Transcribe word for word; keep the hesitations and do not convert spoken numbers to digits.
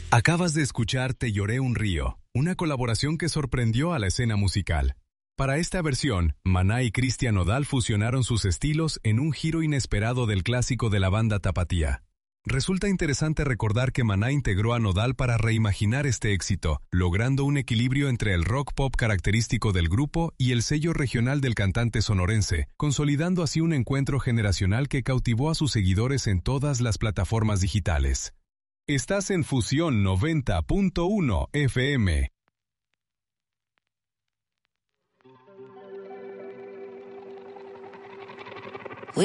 Acabas de escuchar Te lloré un río, una colaboración que sorprendió a la escena musical. Para esta versión, Maná y Cristian Nodal fusionaron sus estilos en un giro inesperado del clásico de la banda Tapatía. Resulta interesante recordar que Maná integró a Nodal para reimaginar este éxito, logrando un equilibrio entre el rock pop característico del grupo y el sello regional del cantante sonorense, consolidando así un encuentro generacional que cautivó a sus seguidores en todas las plataformas digitales. Estás en Fusión noventa punto uno F M.